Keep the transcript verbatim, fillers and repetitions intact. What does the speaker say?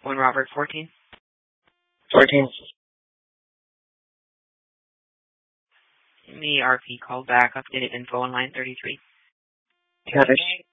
One Robert fourteen. fourteen. The R P called back, updated info on line thirty-three. Got it.